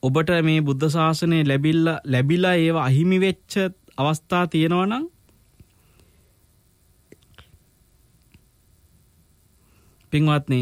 ඔබට මේ බුද්ධ ශාසනය ලැබිලා ඒව අහිමි වෙච්ච අවස්ථා තියෙනවා නම් පින්වත්නි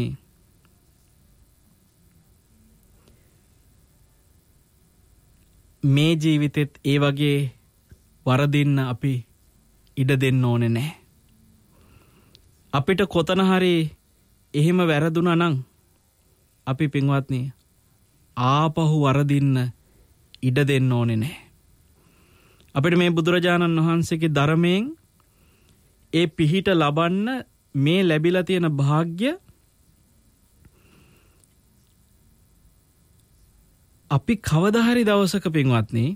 මේ ජීවිතෙත් ඒ වගේ වරදින්න අපි ඉඩ දෙන්න ඕනේ නැහැ. අපිට කොතන හරි එහෙම වැරදුනා නම් අපි පින්වත්නි ආපහු වරදින්න ඉඩ දෙන්න ඕනේ නැහැ. අපිට මේ බුදුරජාණන් වහන්සේගේ ධර්මයෙන් ඒ පිහිට ලබන්න මේ ලැබිලා තියෙන වාග්ය අපි කවදා හරි දවසක පින්වත්නි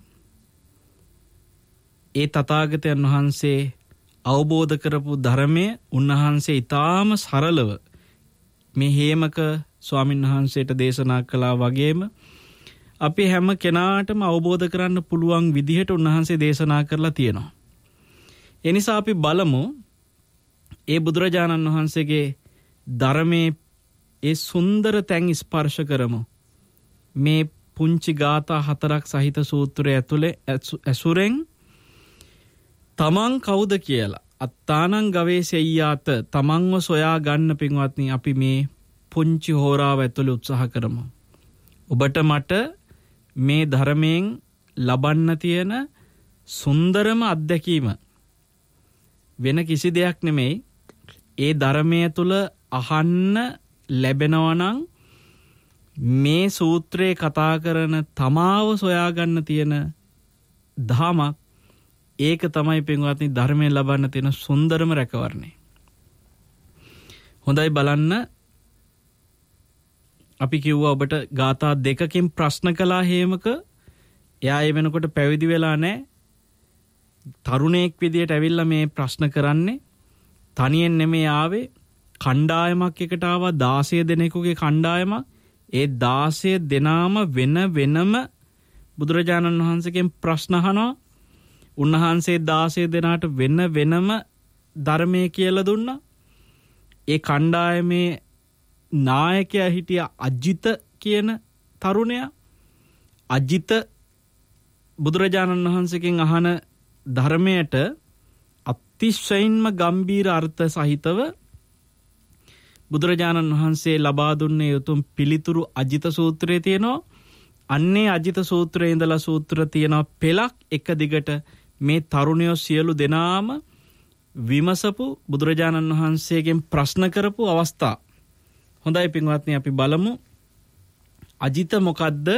ඒ තථාගතයන් වහන්සේ අවබෝධ කරපු ධර්මය උන්වහන්සේ ඊටාම සරලව මේ හේමක ස්වාමීන් වහන්සේට දේශනා කළා වගේම අපි හැම කෙනාටම අවබෝධ කරන්න පුළුවන් විදිහට උන්වහන්සේ දේශනා කරලා තියෙනවා. ඒ නිසා අපි බලමු ඒ බුදුරජාණන් වහන්සේගේ ධර්මයේ ඒ සුන්දර තැන් ස්පර්ශ කරමු. මේ පුංචි ගාථා 4ක් සහිත සූත්‍රය ඇතුලේ ඇසුරෙන් තමන් කවුද කියලා අත්තානං ගවේෂෙය්‍යාත තමන්ව සොයා ගන්න පින්වත්නි අපි මේ පුංචි හෝරාව ඇතුලේ උත්සාහ කරමු. ඔබට මට මේ ධර්මයෙන් ලබන්න තියෙන සුන්දරම අත්දැකීම වෙන කිසි දෙයක් නෙමෙයි. ඒ ධර්මයේ තුල අහන්න ලැබෙනවා නම් මේ සූත්‍රයේ කතා කරන තමාව සොයා ගන්න තියෙන ධමයක් ඒක තමයි පින්වත්නි ධර්මයෙන් ලබන්න තියෙන සුන්දරම රැකවරණය. හොඳයි බලන්න අපි කිව්වා ඔබට ගාථා 2කින් ප්‍රශ්න කළා හේමක. එයා ඒ වෙනකොට පැවිදි වෙලා නැහැ. තරුණයෙක් විදියට ඇවිල්ලා මේ ප්‍රශ්න කරන්නේ. තනියෙන් නෙමෙයි ආවේ. කණ්ඩායමක් එකට ආවා 16 දෙනෙකුගේ කණ්ඩායමක්. ඒ 16 දෙනාම වෙනම බුදුරජාණන් වහන්සේගෙන් ප්‍රශ්න අහනවා. උන්වහන්සේ 16 දෙනාට වෙනම ධර්මයේ කියලා දුන්නා. ඒ කණ්ඩායමේ නායකයා හිටිය අජිත කියන තරුණයා. අජිත බුදුරජාණන් වහන්සේගෙන් අහන ධර්මයට අතිශයින්ම ගම්බීර අර්ථ සහිතව බුදුරජාණන් වහන්සේ ලබා දුන්නේ උතුම් පිළිතුරු අජිත සූත්‍රයේ තියෙනවා. අන්නේ අජිත සූත්‍රයේ ඉඳලා සූත්‍ර තියෙනවා පෙළක් එක දිගට මේ තරුණයෝ සියලු දෙනාම විමසපු බුදුරජාණන් වහන්සේගෙන් ප්‍රශ්න කරපු අවස්ථා. හොඳයි පින්වත්නි අපි බලමු අජිත මොකද්ද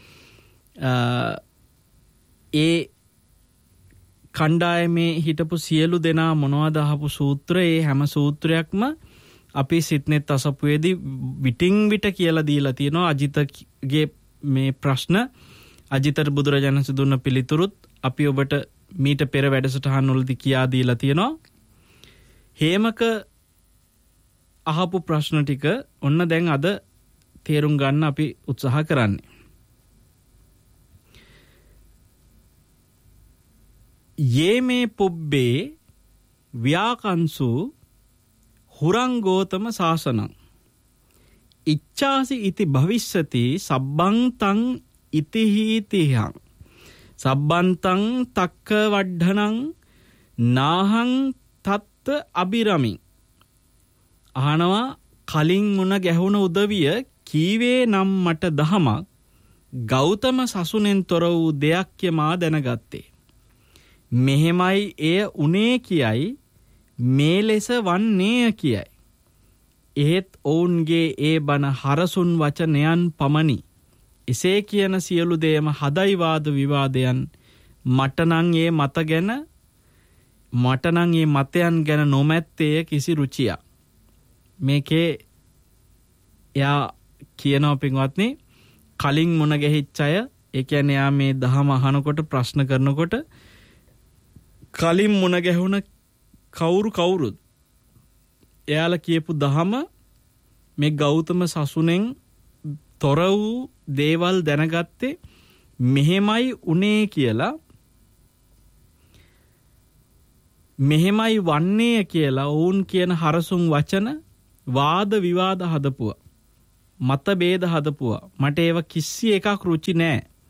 ඒ කණ්ඩායමේ හිටපු සියලු දෙනා මොනවද අහපු සූත්‍රය. ඒ හැම සූත්‍රයක්ම අපි සිත්නෙත් අසපුවේදී විටින් විට කියලා දීලා තියෙනවා. අජිතගේ මේ ප්‍රශ්න අජිතට බුදුරජාණන් වහන්සේ දුන්න පිළිතුරුත් අපි ඔබට මීට පෙර වැඩසටහන් වලදී කියා දීලා තියෙනවා. හේමක අහපු ප්‍රශ්න ටික ඔන්න දැන් අද තේරුම් ගන්න අපි උත්සාහ කරන්නේ. යේමේ පුබ්බේ ව්‍යාකංසු හුරංගෝතම ශාසනං ඉච්ඡාසි ඉති භවිස්සති සබ්බන්තං ඉතිහීතිහං සබ්බන්තං තක්ක වඩ්ඩනං නාහං තත්ත අබිරමි. අහනවා කලින් මුණ ගැහුණ උදවිය කීවේ නම් මට දහමක් ගෞතම සසුනෙන් තොර වූ දෙයක්ය මා දැනගත්තේ. මෙහෙමයි එය උනේ කියයි මේ ලෙස වන්නේය කියයි. එහෙත් ඔවුන්ගේ ඒ බණ හරසුන් වචනයන් පමණි. එසේ කියන සියලු දේම හදයි වාද විවාදයන් මටනං ඒ මතයන් ගැන නොමැත්තේ කිසි රුචියක්. මේකේ එයා කියනවා පින්වත්නි කලින් මුණ ගැහිච්ච අය ඒ කියන්නේ එයා මේ දහම අහනකොට ප්‍රශ්න කරනකොට කලින් මුණ ගැහුණ කවුරුත් එයාලා කියපු දහම මේ ගෞතම සසුනෙන් තොර වූ දේවල් දැනගත්තේ මෙහෙමයි උනේ කියලා මෙහෙමයි වන්නේ කියලා ඔවුන් කියන හරසුන් වචන වාද විවාද හදපුවා මත ભેද හදපුවා මට ඒව කිසි එකක් රුචි නෑ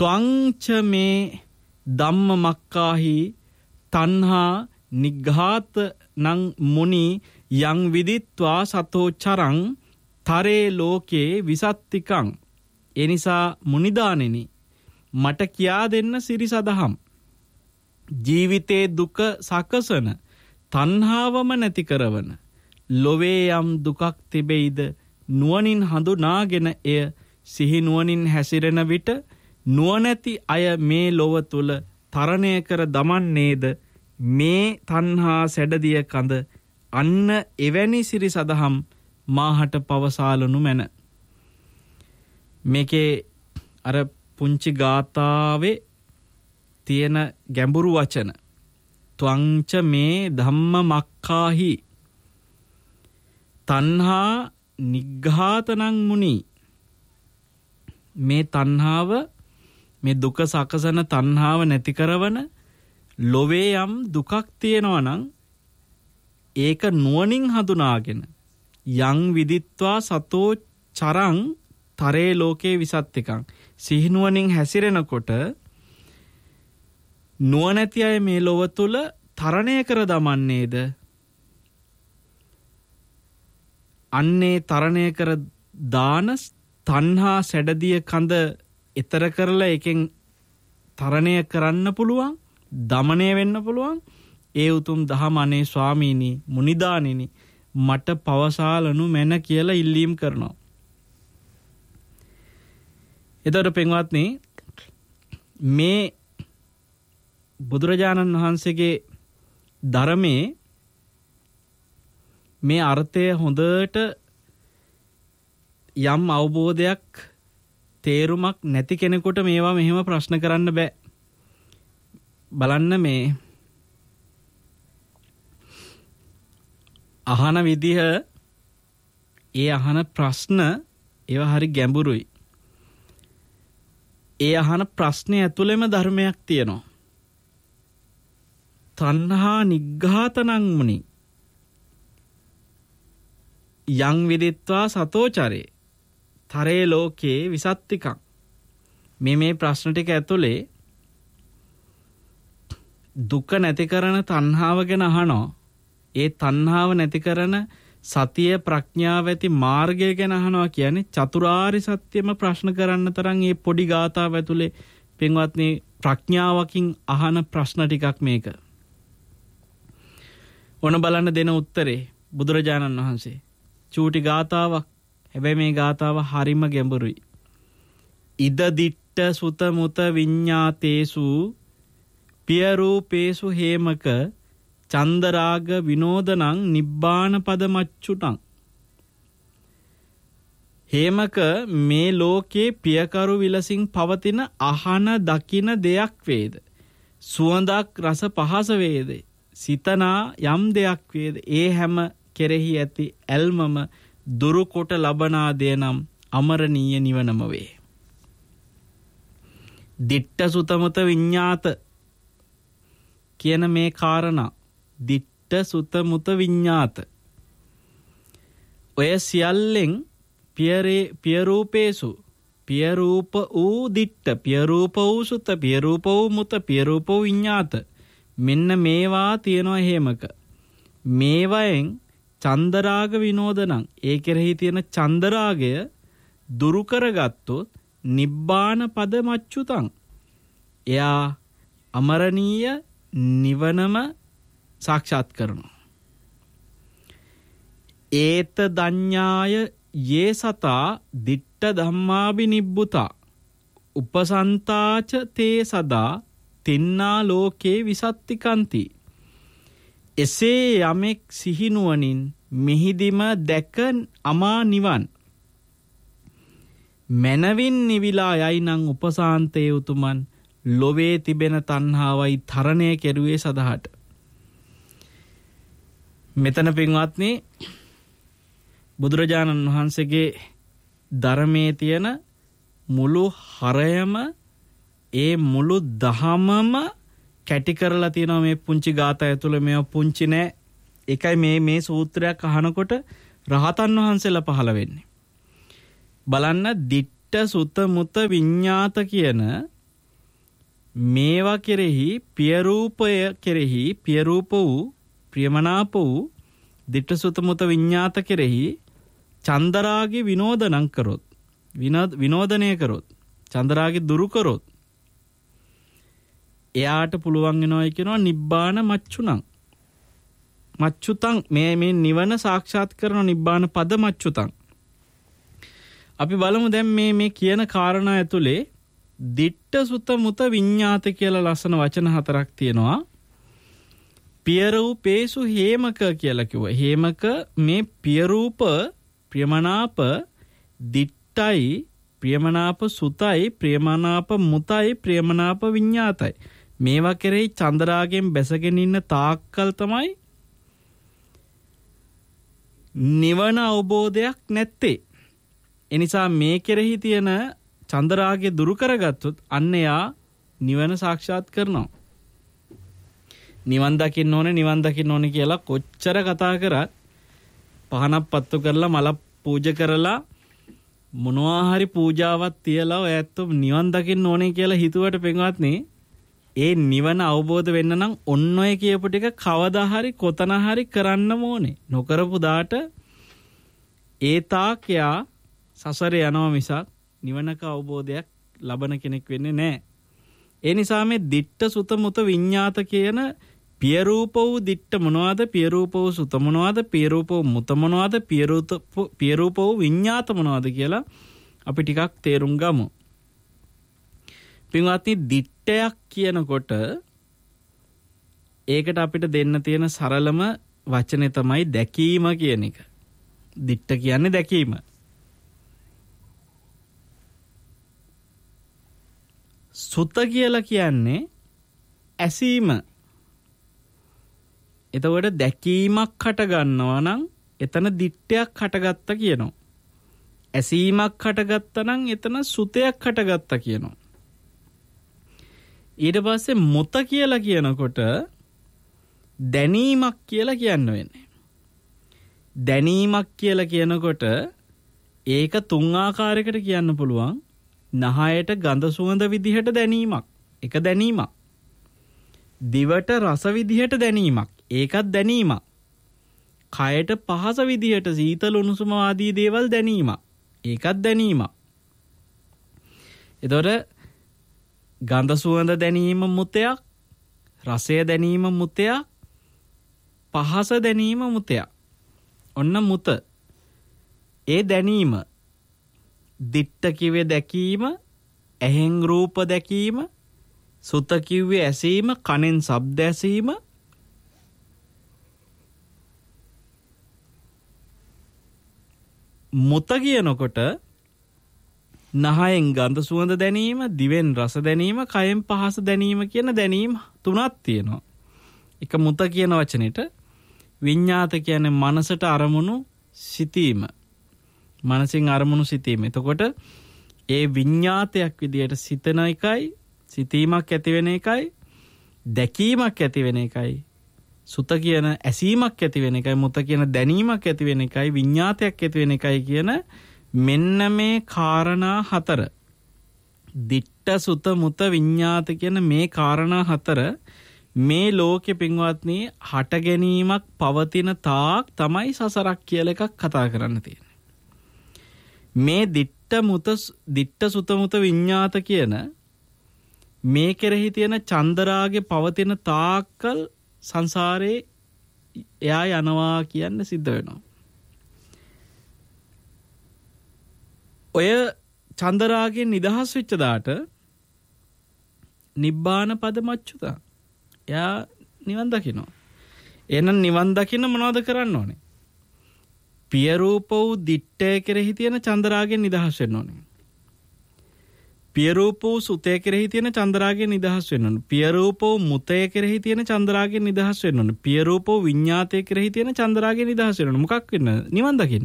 ත්වංච මේ ධම්ම මක්කාහි තණ්හා නිග්ඝාත නං මුනි යං විදිත්වා සතෝ චරං තරේ ලෝකේ විසත්තිකං. එනිසා මුනිදානෙනි මට කියා දෙන්න සිරිසදහම්. ජීවිතේ දුක සකසන තණ්හාවම නැති කරවන ලොවේ යම් දුකක් තිබෙයිද නුවණින් හඳුනාගෙන එය සිහි නුවණින් හැසිරෙන විට නුවණැති අය මේ ලොව තුල තරණය කර දමන්නේද මේ තණ්හා සැඩදිය කඳ. අන්න එවැනි සිරිසදහම් මාහට පවසාලනු මැන. මේකේ අර පුංචි ගාථාවේ තියෙන ගැඹුරු වචන ත්වංච මේ ධම්ම මක්ඛාහි තණ්හා නිග්ඝාතනං මුනි. මේ තණ්හාව මේ දුක සකසන තණ්හාව නැති කරවන ලොවේ යම් දුකක් තියෙනවා නම් ඒක නුවණින් හඳුනාගෙන යං විදිත්වා සතෝ චරං තරේ ලෝකේ විසත්තිකං. සිහිනුවණින් හැසිරෙනකොට නුවණැති අය මේ ලොව තුල තරණය කර දමන්නේද අන්නේ තරණය කර දාන තණ්හා සැඩදිය කඳ ඊතර කරලා එකෙන් තරණය කරන්න පුළුවන් දමණය වෙන්න පුළුවන් ඒ උතුම් දහම අනේ ස්වාමීනි මුනිදානිනි මට පවසාලනු මැන කියලා ඉල්ලීම් කරනවා. එතකොට පින්වත්නි මේ බුදුරජාණන් වහන්සේගේ ධර්මයේ මේ අර්ථය හොඳට යම් අවබෝධයක් තේරුමක් නැති කෙනෙකුට මේවා මෙහෙම ප්‍රශ්න කරන්න බෑ. බලන්න මේ අහන විදිහ ඒ අහන ප්‍රශ්න ඒවා හරි ගැඹුරුයි. ඒ අහන ප්‍රශ්නේ ඇතුළෙම ධර්මයක් තියෙනවා. තණ්හා නිග්ඝාතනං මුනි යං විදිත්වා සතෝචරේ තරේ ලෝකේ විසත්තිකං. මේ ප්‍රශ්න ටික ඇතුලේ දුක නැති කරන තණ්හාව ගැන අහනවා. ඒ තණ්හාව නැති කරන සතිය ප්‍රඥාව ඇති මාර්ගය ගැන අහනවා කියන්නේ චතුරාර්ය සත්‍යම ප්‍රශ්න කරන්න තරම් මේ පොඩි ගාථාව ඇතුලේ පින්වත්නි ප්‍රඥාවකින් අහන ප්‍රශ්න ටිකක් මේක. ඕන බලන්න දෙන උත්තරේ බුදුරජාණන් වහන්සේ චූටි ගාථාවක්. හැබැයි මේ ගාථාව හරිම ගැඹුරුයි. ඉද දිට්ඨ සුත මුත විඤ්ඤාතේසු පිය රූපේසු හේමක චන්දරාග විනෝදනං නිබ්බාන පදමච්චුටං. හේමක මේ ලෝකේ පියකරු විලසින් පවතින අහන දකින දෙයක් වේද සුවඳක් රස පහස වේද සිතනා යම් දෙයක් වේද ඒ හැම කෙරෙහි ඇති ඇල්මම දුරු කොට ලබනා දේ නම් අමරණීය නිවනම වේ. දිට්ඨ සුතමත විඤ්ඤාත කියන මේ කාරණා දිට්ඨ සුතමුත විඤ්ඤාත ඔය සියල්ලෙන් පිය රූපේසු පිය රූප වූ දිට්ඨ පිය රූප වූ සුත පිය රූප වූ මුත පිය රූප වූ විඤ්ඤාත මෙන්න මේවා තියෙනවා හේමක. මේවයෙන් චන්දරාග විනෝදනං ඒ කෙරෙහි තියෙන චන්දරාගය දුරු කරගත්තොත් නිබ්බාන පද මච්චුතං එයා අමරණීය නිවනම සාක්ෂාත් කරනවා. ඒත දඤ්ඤාය යේ සතා දිට්ඨ ධම්මාබිනිබ්බුතා උපසන්තාච තේ සදා තින්නා ලෝකේ විසත්තිකන්ති. එසේ යමෙක් සිහිනුවණින් මිහිදිම දැක අමා නිවන් මනවින් නිවිලා යයි නම් උපසාන්තේ උතුමන් ලොවේ තිබෙන තණ්හාවයි තරණය කෙරුවේ සදහට. මෙතන පින්වත්නි බුදුරජාණන් වහන්සේගේ ධර්මයේ තියෙන මුළු හරයම ඒ මුළු දහමම කැටි කරලා තියෙනවා මේ පුංචි ගාථා ඇතුළේ. මේව පුංචි නෑ. ඒකයි මේ සූත්‍රයක් අහනකොට රහතන් වහන්සේලා පහළ වෙන්නේ. බලන්න දිට්ඨ සුත මුත විඤ්ඤාත කියන මේවා කෙරෙහි පිය රූපය කෙරෙහි පිය රූප වූ ප්‍රියමනාප වූ දිට්ඨ සුත මුත විඤ්ඤාත කෙරෙහි චන්දරාගේ විනෝදනං කරොත් විනෝදනය කරොත් චන්දරාගේ දුරු කරොත් එයාට පුළුවන් වෙනවා කියනවා නිබ්බාන මච්චුණං මච්චුතං මේ නිවන සාක්ෂාත් කරන නිබ්බාන පද මච්චුතං. අපි බලමු දැන් මේ කියන කාරණා ඇතුලේ දිට්ඨ සුත මුත විඤ්ඤාත කියලා ලස්සන වචන හතරක් තියෙනවා. පිය රූපේසු හේමක කියලා කිව්වා. හේමක මේ පිය රූප ප්‍රියමනාප දිට්ඨයි ප්‍රියමනාප සුතයි ප්‍රියමනාප මුතයි ප්‍රියමනාප විඤ්ඤාතයි. මේවා කෙරෙහි චන්දරාගෙන් බැසගෙන ඉන්න තාක්කල් තමයි නිවන අවබෝධයක් නැත්තේ. එනිසා මේ කෙරෙහි තියෙන චන්දරාගය දුරු කරගත්තොත් අන්න එයා නිවන සාක්ෂාත් කරනවා. නිවන් දකින්න ඕනේ කියලා කොච්චර කතා කරත් පහනක් පත්තු කරලා මල පූජා කරලා මොනවා හරි පූජාවක් තියලා ඔය ඇත්තෝ නිවන් දකින්න ඕනේ කියලා හිතුවට පින්වත්නි ඒ නිවන අවබෝධ වෙන්න නම් ඔන්න ඔය කියපු ටික කවදා හරි කොතන හරි කරන්න ඕනේ. නොකරපු දාට ඒ තාක්යා සසරේ යනවා මිසක් නිවනක අවබෝධයක් ලබන කෙනෙක් වෙන්නේ නැහැ. ඒ නිසා මේ දිට්ඨ සුත මුත විඤ්ඤාත කියන පිය රූප වූ දිට්ඨ මොනවාද, පිය රූප වූ සුත මොනවාද, පිය රූප වූ මුත මොනවාද, පිය රූප වූ විඤ්ඤාත මොනවාද කියලා අපි ටිකක් තේරුම් ගමු. පින්වත්නි දිට්ඨයක් කියනකොට ඒකට අපිට දෙන්න තියෙන සරලම වචනේ තමයි දැකීම කියන එක. දිට්ඨ කියන්නේ දැකීම. සුත කියලා කියන්නේ ඇසීම. එතකොට දැකීමක් හට ගන්නවා නම් එතන දිට්ඨයක් හටගත්තා කියනවා. ඇසීමක් හටගත්තා නම් එතන සුතයක් හටගත්තා කියනවා. ඊට පස්සේ මුත කියලා කියනකොට දැනීමක් කියලා කියන්න වෙන්නේ. දැනීමක් කියලා කියනකොට ඒක තුන් ආකාරයකට කියන්න පුළුවන්. නහයට ගඳ සුවඳ විදිහට දැනීමක්. එක දැනීමක්. දිවට රස විදිහට දැනීමක්. ඒකත් දැනීමක්. කයට පහස විදිහට සීතල උණුසුම ආදී දේවල් දැනීමක්. ඒකත් දැනීමක්. එතකොට ගන්ධ සුවඳ දැනීම මුතයක්, රසය දැනීම මුතයක්, පහස දැනීම මුතයක්. ඔන්න මුත. ඒ දැනීම දිට්ඨ කිව්වේ දැකීම, ඇහෙන් රූප දැකීම, සුත කිව්වේ ඇසීම, කනෙන් ශබ්ද ඇසීම, මුත කියනකොට නහයෙන් ගන්ධ සුවඳ දැනීම, දිවෙන් රස දැනීම, කයෙන් පහස දැනීම කියන දැනීම තුනක් තියෙනවා. එක මුත කියන වචනෙට විඤ්ඤාත කියන්නේ මනසට අරමුණු සිතීම. මනසින් අරමුණු සිතීම. එතකොට ඒ විඤ්ඤාතයක් විදියට සිතන එකයි, සිතීමක් ඇති වෙන එකයි, දැකීමක් ඇති වෙන එකයි, සුත කියන ඇසීමක් ඇති වෙන එකයි, මුත කියන දැනීමක් ඇති වෙන එකයි, විඤ්ඤාතයක් ඇති වෙන එකයි කියන මෙන්න මේ කාරණා හතර. දිට්ඨ සුත මුත විඤ්ඤාත කියන මේ කාරණා හතර මේ ලෝකෙ පින්වත්නි හට ගැනීමක් පවතින තාක් තමයි සසරක් කියලා එකක් කතා කරන්න තියෙන්නේ. මේ දිට්ඨ සුත මුත විඤ්ඤාත කියන මේ කෙරෙහි තියෙන චන්දරාගේ පවතින තාක්කල් සංසාරේ එයා යනවා කියන්න සිද්ධ වෙනවා. ඔය චන්දරාගෙන් නිදහස් වෙච්ච දාට නිබ්බාන පද මච්චුතා. එයා නිවන් දකිනවා. එහෙනම් නිවන් දකින්න මොනවද කරන්න ඕනේ? පිය රූප වූ දිට්ඨය කෙරෙහි තියෙන චන්දරාගෙන් නිදහස් වෙන්න ඕනේ. පිය රූප වූ සුතය කෙරෙහි තියෙන චන්දරාගෙන් නිදහස් වෙන්න ඕනේ. පිය රූප වූ මුතය කෙරෙහි තියෙන චන්දරාගෙන් නිදහස් වෙන්න ඕනේ. පිය රූප වූ විඤ්ඤාතය කෙරෙහි තියෙන චන්දරාගෙන් නිදහස් වෙන්න ඕනේ. මොකක් වෙන්න? නිවන් දකින්න.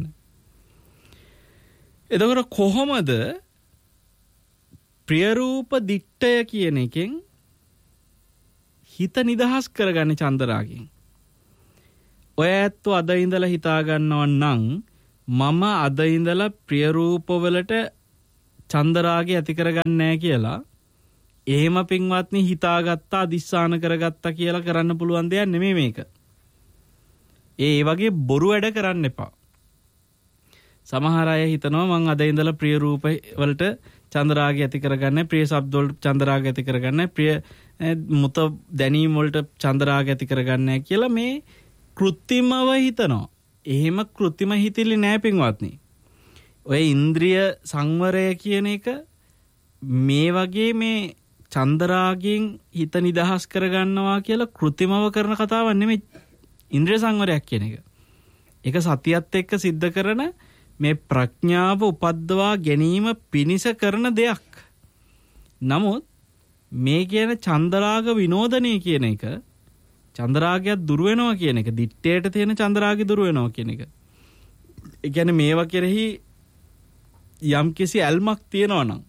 එතකොට කොහොමද ප්‍රිය රූප දිට්ඨය කියන එකෙන් හිත නිදහස් කරගන්නේ චන්දරාගෙන්? ඔය ඇත්තෝ අද ඉඳලා හිතා ගන්නව නම් මම අද ඉඳලා ප්‍රිය රූප වලට චන්දරාගය ඇති කරගන්නේ නැහැ කියලා එහෙම පින්වත්නි හිතාගත්තා අදිස්ථාන කරගත්තා කියලා කරන්න පුළුවන් දෙයක් නෙමෙයි මේක. ඒ වගේ බොරු වැඩ කරන්න එපා. සමහර අය හිතනවා මං අද ඉඳලා ප්‍රිය රූප වලට චන්ද්‍රාගය ඇති කරගන්න, ප්‍රිය ශබ්ද වලට චන්ද්‍රාගය ඇති කරගන්න, ප්‍රිය මුත දැනීම වලට චන්ද්‍රාගය ඇති කරගන්න කියලා මේ කෘත්‍රිමව හිතනවා. එහෙම කෘත්‍රිම හිතිලි නෑ පින්වත්නි. ඔය ඉන්ද්‍රිය සංවරය කියන එක මේ වගේ මේ චන්ද්‍රාගයෙන් හිත නිදහස් කරගන්නවා කියලා කෘත්‍රිමව කරන කතාවක් නෙමෙයි ඉන්ද්‍රිය සංවරයක් කියන එක. ඒක සතියත් එක්ක සිද්ධ කරන මේ ප්‍රඥාව උපද්දවා ගැනීම පිණිස කරන දෙයක්. නමුත් මේ කියන චන්ද්‍රාග විනෝදනය කියන එක, චන්ද්‍රාගයක් දුර වෙනවා කියන එක, දිත්තේට තියෙන චන්ද්‍රාගය දුර වෙනවා කියන එක. ඒ කියන්නේ මේවා කෙරෙහි යම් කිසි ඇල්මක් තියෙනවා නම්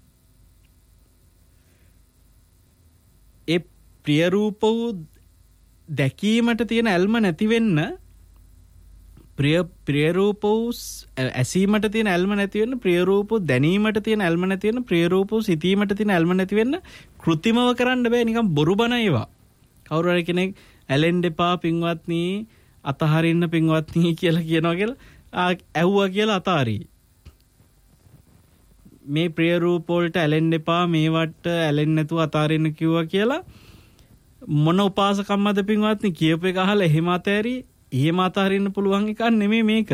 ඒ ප්‍රිය රූප වූ දැකීමට තියෙන ඇල්ම නැති වෙන්න, ප්‍රිය රූප වූ ඇසීමට තියෙන ඇල්ම නැති වෙන්න, ප්‍රිය රූප දැනීමට තියෙන ඇල්ම නැති වෙන්න, ප්‍රිය රූප සිතීමට තියෙන ඇල්ම නැති වෙන්න කෘත්‍රිමව කරන්න බෑ. නිකන් බොරු බන ඒවා. කවුරු හරි කෙනෙක් ඇලෙන්න එපා පින්වත්නි, අතහරින්න පින්වත්නි කියලා කියනවා කියලා ඇහුවා කියලා අතාරී. මේ ප්‍රිය රූප වලට ඇලෙන්න එපා, මේවට ඇලෙන්න නැතුව අතාරින්න කිව්වා කියලා මොන උපාසකම්මද පින්වත්නි කියපු එක අහලා එහෙම අතෑරි, එහෙම අතහරින්න පුළුවන් එකක් නෙමෙයි මේක.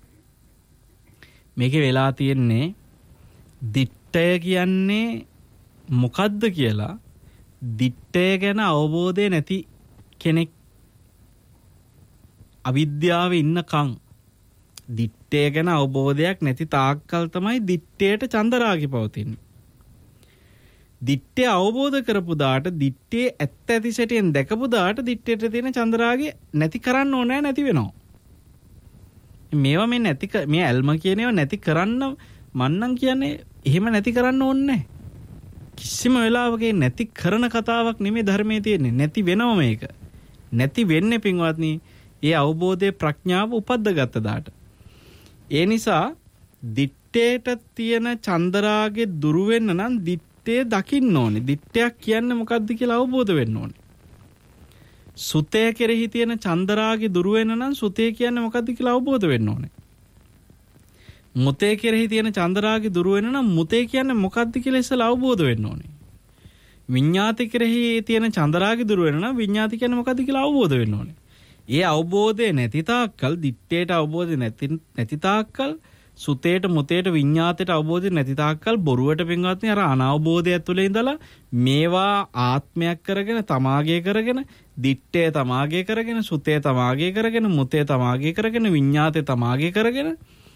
මේකේ වෙලා තියෙන්නේ දිත්තය කියන්නේ මොකද්ද කියලා දිත්තය ගැන අවබෝධය නැති කෙනෙක් අවිද්‍යාවේ ඉන්නකම්, දිත්තය ගැන අවබෝධයක් නැති තාක්කල් තමයි දිත්තේට චන්දරාගය පවතින්නේ. දිත්තේ අවබෝධ කරපු දාට, දිත්තේ ඇත්ත ඇති සැටියෙන් දැකපු දාට දිත්තේට තියෙන චන්දරාගය නැති කරන්න ඕනේ, නැති වෙනවා. මේවා මේ නැති මේ ඇල්ම කියන ඒවා නැති කරන්න මන්නම් කියන්නේ එහෙම නැති කරන්න ඕනේ නැහැ. කිසිම වෙලාවක නැති කරන කතාවක් නෙමෙයි ධර්මයේ තියෙන්නේ. නැති වෙනව මේක. නැති වෙන්නේ පින්වත්නි ඒ අවබෝධයේ ප්‍රඥාව උපද්දගත්ත දාට. ඒ නිසා දිත්තේට තියෙන චන්දරාගේ දුරු වෙන්න නම් දිත්තේ දකින්න ඕනේ. දිත්තයක් කියන්නේ මොකද්ද කියලා අවබෝධ වෙන්න ඕනේ. සුතේ කෙරෙහි තියෙන චන්දරාගේ දුරු වෙන්න නම් සුතේ කියන්නේ මොකද්ද කියලා අවබෝධ වෙන්න ඕනේ. මුතේ කෙරෙහි තියෙන චන්දරාගේ දුරු වෙන්න නම් මුතේ කියන්නේ මොකද්ද කියලා ඉස්සෙල්ලා අවබෝධ වෙන්න ඕනේ. විඤ්ඤාති කෙරෙහි තියෙන චන්දරාගේ දුරු වෙන්න නම් විඤ්ඤාති කියන්නේ මොකද්ද කියලා අවබෝධ වෙන්න ඕනේ. ඒ අවබෝධය නැති තාක්කල්, දිත්තේට අවබෝධය නැති තාක්කල්, සුතේට මුතේට විඤ්ඤාතයට අවබෝධය නැති තාක්කල් බොරුවට පින්වත්නි අර අනවබෝධය ඇතුලේ ඉඳලා මේවා ආත්මයක් කරගෙන, තමාගේ කරගෙන, දිත්තේ තමාගේ කරගෙන, සුතේ තමාගේ කරගෙන, මුතේ තමාගේ කරගෙන, විඤ්ඤාතේ තමාගේ කරගෙන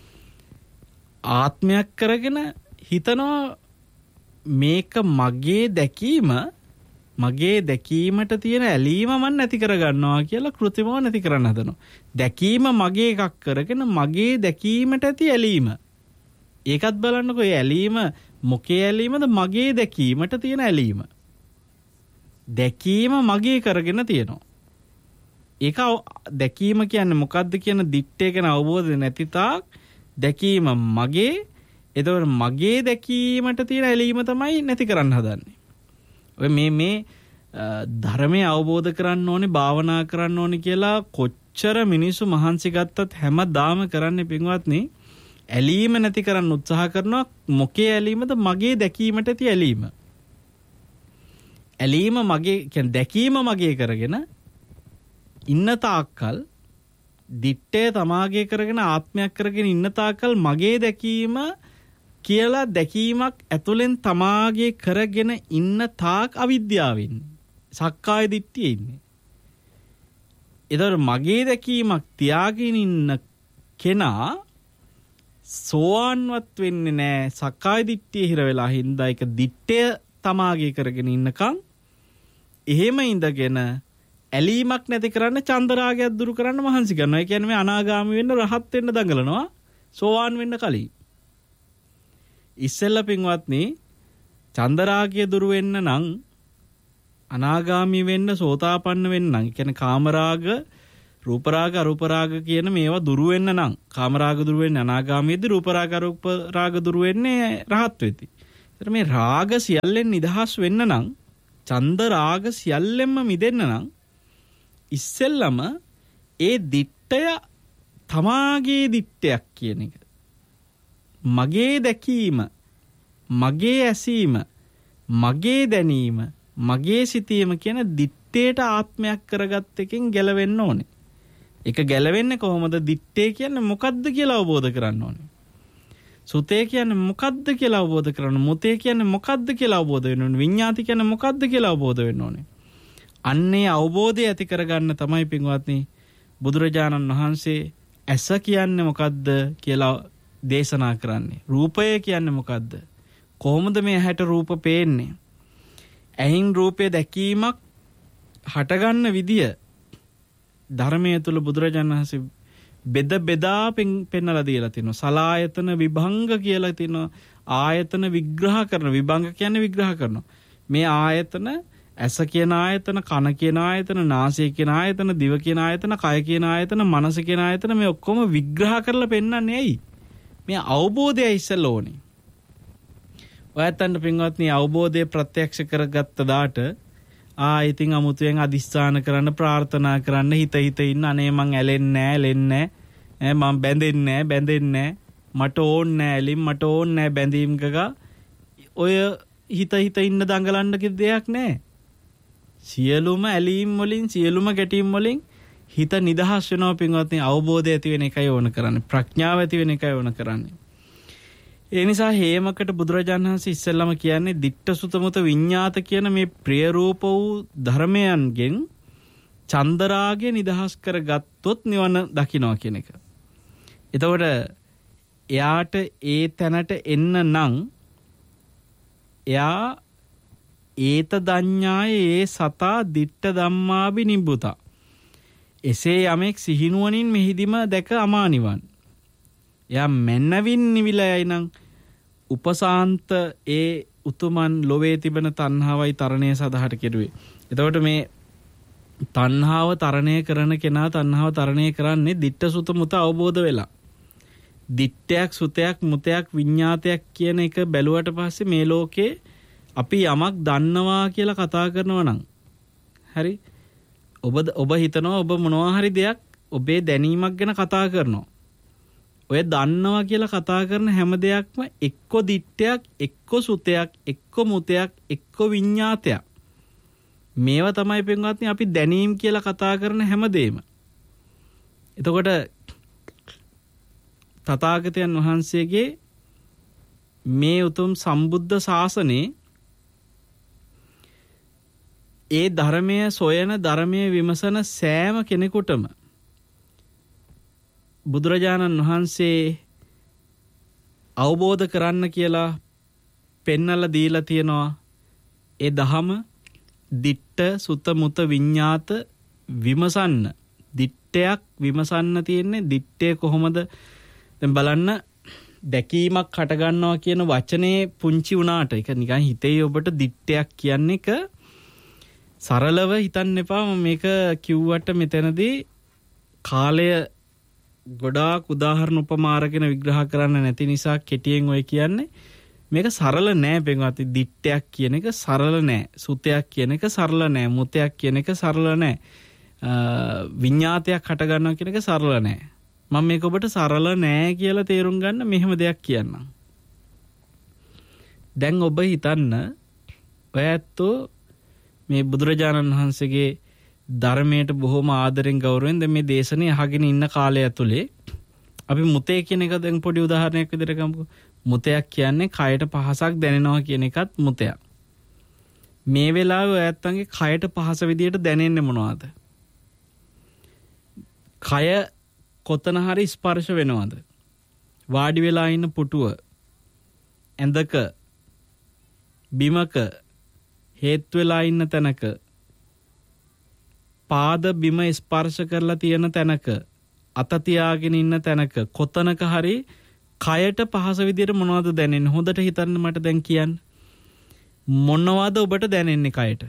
ආත්මයක් කරගෙන හිතනවා මේක මගේ දැකීම, මගේ දැකීමට තියෙන ඇලීම මම නැති කරගන්නවා කියලා කෘත්‍රිමව නැති කරන්න හදනවා. දැකීම මගේ එකක් කරගෙන මගේ දැකීමට ඇති ඇලීම. ඒකත් බලන්නකෝ, ඒ ඇලීම මොකේ ඇලීමද? මගේ දැකීමට තියෙන ඇලීම. දැකීම මගේ කරගෙන තියෙනවා. ඒක දැකීම කියන්නේ මොකද්ද කියන දිත්තේ ගැන අවබෝධය නැති තාක් දැකීම මගේ. එතකොට මගේ දැකීමට තියෙන ඇලීම තමයි නැති කරන්න හදන්නේ. ඔය මේ ධර්මය අවබෝධ කරන්න ඕනේ, භාවනා කරන්න ඕනේ කියලා කොච්චර මිනිස්සු මහන්සි ගත්තත් හැමදාම කරන්නේ පින්වත්නි ඇලීම නැති කරන්න උත්සාහ කරනවා. මොකේ ඇලීමද? මගේ දැකීමට ඇති ඇලීම. ඇලීම මගේ කියන්නේ දැකීම මගේ කරගෙන ඉන්න තාක්කල්, දිත්තේ තමාගේ කරගෙන ආත්මයක් කරගෙන ඉන්න තාක්කල් මගේ දැකීම කියලා දැකීමක් ඇතුලෙන් තමාගේ කරගෙන ඉන්න තාක් අවිද්‍යාවෙන් සක්කාය දිට්ඨියේ ඉන්නේ. ඒතර මගේ දැකීමක් තියාගෙන ඉන්න කෙනා සෝවාන්වත් වෙන්නේ නැහැ. සක්කාය දිට්ඨියේ හිර වෙලා හින්දා ඒක දිත්තය තමාගේ කරගෙන ඉන්නකම් එහෙම ඉඳගෙන ඇලීමක් නැති කරන්න, චන්දරාගයක් දුරු කරන්න මහන්සි කරනවා. ඒ කියන්නේ මේ අනාගාමී වෙන්න, රහත් වෙන්න දඟලනවා සෝවාන් වෙන්න කලින්. ඉස්සෙල්ලා පින්වත්නි චන්දරාගය දුරු වෙන්න නම්, අනාගාමී වෙන්න, සෝතාපන්න වෙන්න නම්, කියන්නේ කාමරාග, රූපරාග, අරූපරාග කියන මේවා දුරු වෙන්න නම්, කාමරාග දුරු වෙන්නේ අනාගාමීදී, රූපරාග, අරූපරාග දුරු වෙන්නේ රහත් වෙති. ඒතර මේ රාග සියල්ලෙන් නිදහස් වෙන්න නම් චන්ද රාග සියල්ලෙන්ම මිදෙන්න නම් ඉස්සෙල්ලම ඒ දිට්ඨය තමාගේ දිට්ඨයක් කියන එක. මගේ දැකීම, මගේ ඇසීම, මගේ දැනීම, මගේ සිතීම කියන දිට්ඨයට ආත්මයක් කරගත් එකෙන් ගැලවෙන්න ඕනේ. ඒක ගැලවෙන්නේ කොහොමද? දිට්ඨය කියන්නේ මොකද්ද කියලා අවබෝධ කරගන්න ඕනේ. සුතේ කියන්නේ මොකද්ද කියලා අවබෝධ කරගන්න. මුතේ කියන්නේ මොකද්ද කියලා අවබෝධ වෙන්න ඕනේ. විඤ්ඤාති කියන්නේ මොකද්ද කියලා අවබෝධ වෙන්න ඕනේ. අන්නේ අවබෝධය ඇති කරගන්න තමයි පින්වත්නි බුදුරජාණන් වහන්සේ ඇස කියන්නේ මොකද්ද කියලා දේශනා කරන්නේ. රූපය කියන්නේ මොකද්ද? කොහොමද මේ ඇහැට රූප පේන්නේ? ඇහින් රූපය දැකීමක් හටගන්න විදිය ධර්මයේ තුල බුදුරජාණන් වහන්සේ බෙද බෙදා පෙන්නලා දීලා තිනවා. සලායතන විභංග කියලා තිනවා. ආයතන විග්‍රහ කරන. විභංග කියන්නේ විග්‍රහ කරනවා. මේ ආයතන ඇස කියන ආයතන, කන කියන ආයතන, නාසය කියන ආයතන, දිව කියන ආයතන, කය කියන ආයතන, මනස කියන ආයතන මේ ඔක්කොම විග්‍රහ කරලා පෙන්නන්නේ ඇයි? මේ අවබෝධය ඉස්සෙල්ලා ඕනේ. ඔයයන්ට පින්වත්නි අවබෝධය ප්‍රත්‍යක්ෂ කරගත්ත දාට ඉතින් අමුතුවෙන් අදිස්ථාන කරන්න, ප්‍රාර්ථනා කරන්න, හිත ඉන්න අනේ මං ඇලෙන්නේ නැහැ, මං බැඳෙන්නේ නැහැ, මට ඕනේ නැහැ ඇලින්, මට ඕනේ නැහැ බැඳීම් ගගා ඔය හිත ඉන්න දඟලන්න කිසි දෙයක් නැහැ. සියලුම ඇලීම් වලින්, සියලුම ගැටීම් වලින් හිත නිදහස් වෙනවා පින්වත්නි. අවබෝධය ඇති වෙන එකයි ඕන කරන්නේ. ප්‍රඥාව ඇති වෙන එකයි ඕන කරන්නේ. ඒ නිසා හේමකට බුදුරජාණන් වහන්සේ ඉස්සෙල්ලාම කියන්නේ දිට්ඨ සුත මුත විඤ්ඤාත කියන මේ ප්‍රිය රූප වූ ධර්මයන්ගෙන් චන්දරාගය නිදහස් කරගත්තොත් නිවන දකින්නවා කියන එක. එතකොට එයාට ඒ තැනට එන්න නම් එයා ඒත දඤ්ඤාය ඒ සතා දිට්ඨ ධම්මාබි නිබ්බුතා. එසේ යමෙක් සිහිනුවණින් මෙහිදිම දැක අමා නිවන්. එයා මැනවින් නිවිලයි නම් උපසාන්ත ඒ උතුමන් ලොවේ තිබෙන තණ්හාවයි තරණය සදහට කෙරුවේ. එතකොට මේ තණ්හාව තරණය කරන කෙනා තණ්හාව තරණය කරන්නේ දිට්ඨ සුත මුත අවබෝධ වෙලා. දිට්ඨයක්, සුතයක්, මුතයක්, විඤ්ඤාතයක් කියන එක බැලුවට පස්සේ මේ ලෝකේ අපි යමක් දන්නවා කියලා කතා කරනවා නම් හරි ඔබ හිතනවා ඔබ මොනවා හරි දෙයක් ඔබේ දැනීමක් ගැන කතා කරනවා. ඔය දන්නවා කියලා කතා කරන හැම දෙයක්ම එක්ක දිට්ඨයක්, එක්ක සුතයක්, එක්ක මුතයක්, එක්ක විඤ්ඤාතයක්. මේවා තමයි පින්වත්නි අපි දැනීම් කියලා කතා කරන හැම දෙයක්ම. එතකොට තථාගතයන් වහන්සේගේ මේ උතුම් සම්බුද්ධ ශාසනයේ ඒ ධර්මයේ සොයන, ධර්මයේ විමසන සෑම කෙනෙකුටම බුදුරජාණන් වහන්සේ අවබෝධ කරන්න කියලා පෙන්නලා දීලා තියෙනවා. ඒ දහම දිට්ඨ සුත මුත විඤ්ඤාත විමසන්න. දිට්ඨයක් විමසන්න තියෙන්නේ. දිට්ඨය කොහොමද? දැන් බලන්න දැකීමක් හට ගන්නවා කියන වචනේ පුංචි වුණාට ඒක නිකන් හිතේ ඔබට දිට්ඨයක් කියන්නේ එක සරලව හිතන්න එපා. මේක කිව්වට මෙතනදී කාලය ගොඩාක් උදාහරණ උපමා අරගෙන විග්‍රහ කරන්න නැති නිසා කෙටියෙන් ඔය කියන්නේ මේක සරල නෑ පින්වත්නි. දිට්ඨයක් කියන එක සරල නෑ. සුතයක් කියන එක සරල නෑ. මුතයක් කියන එක සරල නෑ. විඤ්ඤාතයක් හට ගන්නවා කියන එක සරල නෑ. මම මේක ඔබට සරල නෑ කියලා තේරුම් ගන්න මෙහෙම දෙයක් කියන්නම්. දැන් ඔබ හිතන්න ඔය ඇත්තෝ මේ බුදුරජාණන් වහන්සේගේ ධර්මයට බොහොම ආදරෙන් ගෞරවයෙන් දැන් මේ දේශනේ අහගෙන ඉන්න කාලය ඇතුලේ අපි මුතේ කියන එක දැන් පොඩි උදාහරණයක් විදිහට ගමුකෝ. මුතයක් කියන්නේ කයට පහසක් දැනෙනවා කියන එකත් මුතයක්. මේ වෙලාවේ ඔයත්තන්ගේ කයට පහස විදිහට දැනෙන්නේ මොනවද? කය කොතන හරි ස්පර්ශ වෙනවද? වාඩි වෙලා ඉන්න පුටුව, ඇඳක, බිමක, හේතු වෙලා ඉන්න තැනක, පාද බිම ස්පර්ශ කරලා තියෙන තැනක, අත තියාගෙන ඉන්න තැනක, කොතනක හරි කයට පහස විදියට මොනවද දැනෙන්නේ? හොඳට හිතන්න මට දැන් කියන්න. මොනවද ඔබට දැනෙන්නේ කයට?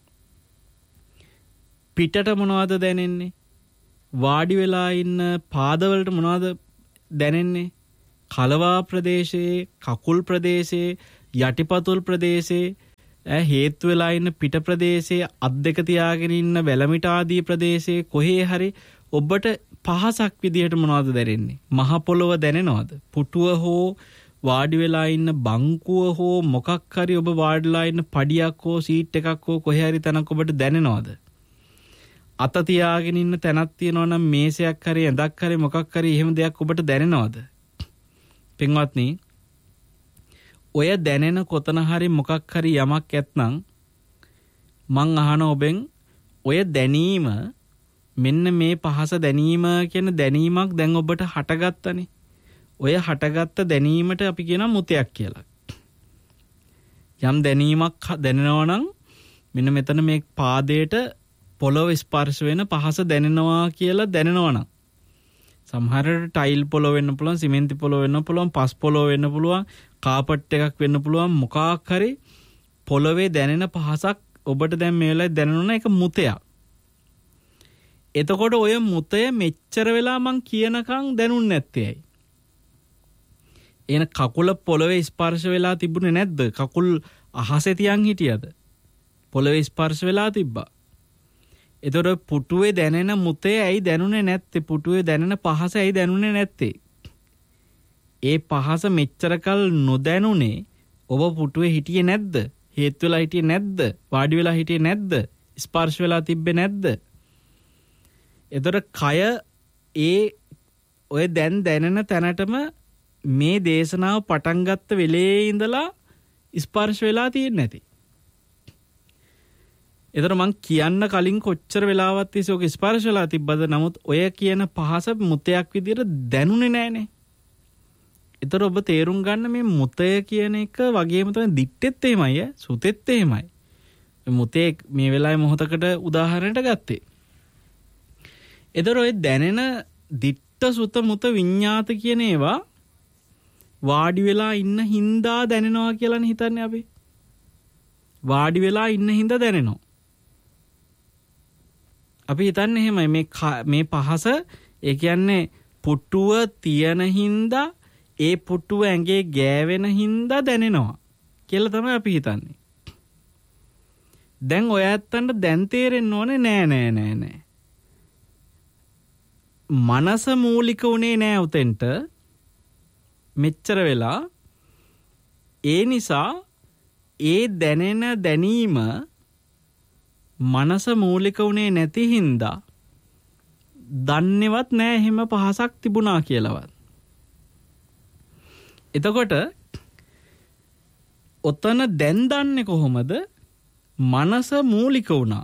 පිටට මොනවද දැනෙන්නේ? වාඩි වෙලා ඉන්න පාදවලට මොනවද දැනෙන්නේ? කලවා ප්‍රදේශයේ, කකුල් ප්‍රදේශයේ, යටිපතුල් ප්‍රදේශයේ, හේතු වෙලා ඉන්න පිට ප්‍රදේශයේ අත් දෙක තියාගෙන ඉන්න වැලමිට ආදී ප්‍රදේශයේ කොහේ හරි ඔබට පහසක් විදියට මොනවද දැනෙන්නේ? මහ පොළොව දැනෙනවද? පුටුව හෝ වාඩි වෙලා ඉන්න බංකුව හෝ මොකක් හරි ඔබ වාඩිලා ඉන්න පඩියක් හෝ සීට් එකක් හෝ කොහේ හරි තැනක ඔබට දැනෙනවද? අත තියාගෙන ඉන්න තැනක් තියෙනවා නම් මේසයක් හරි ඇඳක් හරි මොකක් හරි එහෙම දෙයක් ඔබට දැනෙනවද? පින්වත්නි, ඔය දැනෙන කොතන හරි මොකක් හරි යමක් ඇත්නම් මං අහන ඔබෙන් ඔය දැනීම මෙන්න මේ පහස දැනීම කියන දැනීමක් දැන් ඔබට හටගත්තනේ. ඔය හටගත්ත දැනීමට අපි කියන මුතයක් කියලා. යම් දැනීමක් දැනෙනවා නම් මෙන්න මෙතන මේ පාදයට පොළොව ස්පර්ශ වෙන පහස දැනෙනවා කියලා දැනෙනවා නම් සමහරට ටයිල් පොළොව වෙන්න පුළුවන්, සිමෙන්ති පොළොව වෙන්න පුළුවන්, පස් පොළොව වෙන්න පුළුවන්, කාපට් එකක් වෙන්න පුළුවන්, මොකක් හරි පොළොවේ දැනෙන පහසක් ඔබට දැන් මේ වෙලාවේ දැනෙනවා. ඒක මුතයක්. එතකොට ඔය මුතය මෙච්චර වෙලා මං කියනකම් දැනුන්නේ නැත්තේ ඇයි? එන කකුල පොළවේ ස්පර්ශ වෙලා තිබුණේ නැද්ද? කකුල් අහසේ තියන් හිටියද? පොළවේ ස්පර්ශ වෙලා තිබ්බා. එතකොට පුටුවේ දැනෙන මුතේ ඇයි දැනුනේ නැත්තේ? පුටුවේ දැනෙන පහස ඇයි දැනුනේ නැත්තේ? ඒ පහස මෙච්චරකල් නොදැනුනේ ඔබ පුටුවේ හිටියේ නැද්ද? හේතු වෙලා හිටියේ නැද්ද? වාඩි වෙලා හිටියේ නැද්ද? ස්පර්ශ වෙලා තිබ්බේ නැද්ද? එතකොට කය ඒ ඔය දැන් දැනෙන තැනටම මේ දේශනාව පටන් ගත්ත වෙලේ ඉඳලා ස්පර්ශ වෙලා තියෙන්නේ නැති. එතකොට මං කියන්න කලින් කොච්චර වෙලාවක් තිස්සේ ඔක ස්පර්ශ වෙලා තිබ්බද? නමුත් ඔය කියන පහස මුතයක් විදියට දැනුනේ නැහනේ. එතකොට ඔබ තේරුම් ගන්න මේ මුතය කියන එක වගේම තමයි දිට්ටෙත් එහෙමයි, සුතෙත් එහෙමයි. මුතේ මේ වෙලාවේ මොහොතකට උදාහරණයට ගත්තේ. එතකොට ඔය දැනෙන දිට්ඨ සුත මුත විඤ්ඤාත කියන ඒවා වාඩි වෙලා ඉන්න හින්දා දැනෙනවා කියලානේ හිතන්නේ අපි. වාඩි වෙලා ඉන්න හින්දා දැනෙනවා. අපි හිතන්නේ එහෙමයි මේ පහස ඒ කියන්නේ පුටුව තියෙන හින්දා ඒ පුටුව ඇඟේ ගෑවෙන හින්දා දැනෙනවා කියලා තමයි අපි හිතන්නේ. දැන් ඔය ඇත්තන්ට දැන් තේරෙන්න ඕනේ නෑ. මනස මූලික උනේ නෑ උතෙන්ට මෙච්චර වෙලා. ඒ නිසා ඒ දැනෙන දැනීම මනස මූලික උනේ නැති හින්දා දන්නේවත් නෑ එහෙම පහසක් තිබුණා කියලාවත්. එතකොට ඔතන දැන් දන්නේ කොහොමද? මනස මූලික වුණා.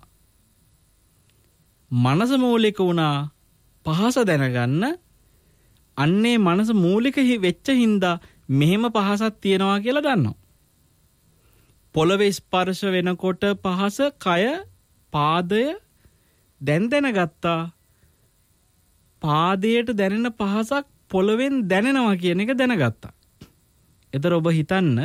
මනස මූලික වුණා පහස දැනගන්න. අන්නේ මනස මූලික වෙච්ච හින්දා මෙහෙම පහසක් තියෙනවා කියලා දන්නවා. පොළවේ ස්පර්ශ වෙනකොට පහස කය පාදය දැන් දැනගත්තා. පාදයට දැනෙන පහසක් පොළවෙන් දැනෙනවා කියන එක දැනගත්තා. එතකොට ඔබ හිතන්න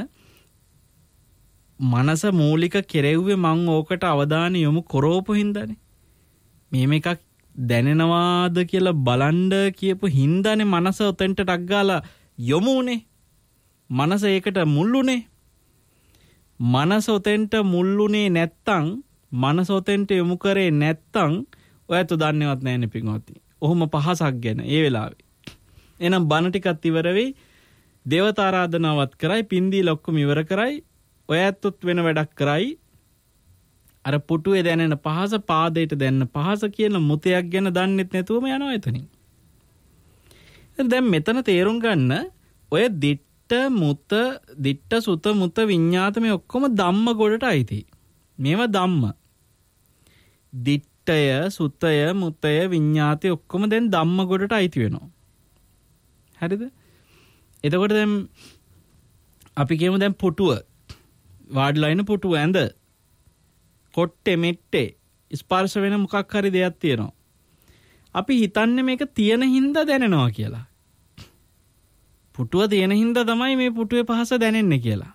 මනස මූලික කෙරෙව්වේ මං ඕකට අවධානය යොමු කරවපු හින්දානේ. මෙහෙම එකක් දැනෙනවාද කියලා බලන්න කියපු හින්දානේ මනස ඔතෙන්ට ටක් ගාලා යොමුනේ. මනස ඒකට මුල්ුනේ. මනස ඔතෙන්ට මුල්ුනේ නැත්තම්, මනස ඔතෙන්ට යොමු කරේ නැත්තම් ඔයත් දන්නේවත් නැහැනේ පින්වත්නි. ඔහොම පහසක් ගැන ඒ වෙලාවේ. එහෙනම් බණ ටිකත් ඉවර වෙයි. දේවත ආරාධනාවත් කරයි, පින්දී ලොක්කම ඉවර කරයි. ඔයත්ත් වෙන වැඩක් කරයි. අර පුටුවේ දැනෙන පහස, පාදයට දැනෙන පහස කියන මුතයක් ගැන දන්නෙත් නැතුවම යනවා එතනින්. දැන් මෙතන තේරුම් ගන්න ඔය දිට්ඨ මුත, දිට්ඨ සුත මුත විඤ්ඤාත මේ ඔක්කොම ධම්ම ගොඩට අයිති. මේවා ධම්ම. දිට්ඨය, සුතය, මුතය, විඤ්ඤාතය ඔක්කොම දැන් ධම්ම ගොඩට අයිති වෙනවා. හරිද? එතකොට දැන් අපි කියමු දැන් පුටුව වාඩිලා ඉන්න පුටුව ඇඳ කොට්ටේ මෙට්ටේ ස්පර්ශ වෙන මොකක් හරි දෙයක් තියෙනවා. අපි හිතන්නේ මේක තියෙන හින්දා දැනෙනවා කියලා. පුටුව තියෙන හින්දා තමයි මේ පුටුවේ පහස දැනෙන්නේ කියලා.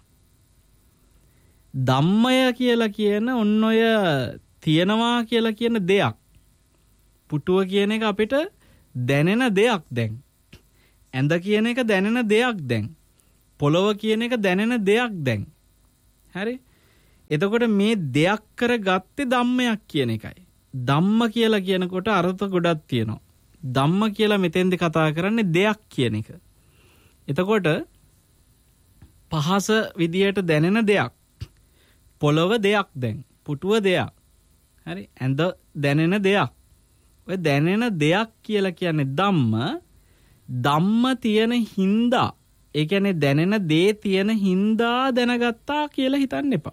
ධම්මය කියලා කියන ඔන්න ඔය තියෙනවා කියලා කියන දෙයක්. පුටුව කියන එක අපිට දැනෙන දෙයක් දැන්. ඇඳ කියන එක දැනෙන දෙයක් දැන්. පොළොව කියන එක දැනෙන දෙයක් දැන්. හරි? එතකොට මේ දෙයක් කරගත්තේ ධම්මයක් කියන එකයි. ධම්ම කියලා කියනකොට අර්ථ ගොඩක් තියෙනවා. ධම්ම කියලා මෙතෙන්දී කතා කරන්නේ දෙයක් කියන එක. එතකොට පහස විදියට දැනෙන දෙයක්. පොළව දෙයක් දැන්. පුටුව දෙයක්. හරි? ඇඳ දැනෙන දෙයක්. ඔය දැනෙන දෙයක් කියලා කියන්නේ ධම්ම. ධම්ම තියෙන හින්දා, ඒ කියන්නේ දැනෙන දේ තියෙන හින්දා දැනගත්තා කියලා හිතන්න එපා.